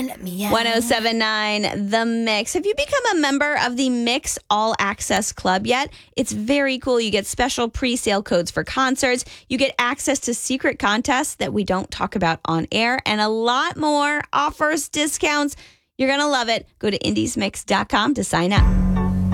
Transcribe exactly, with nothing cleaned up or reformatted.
let me out. one oh seven point nine The Mix. Have you become a member of the Mix All Access Club yet? It's very cool. You get special pre-sale codes for concerts. You get access to secret contests that we don't talk about on air, and a lot more offers, discounts. You're going to love it. Go to indies mix dot com to sign up.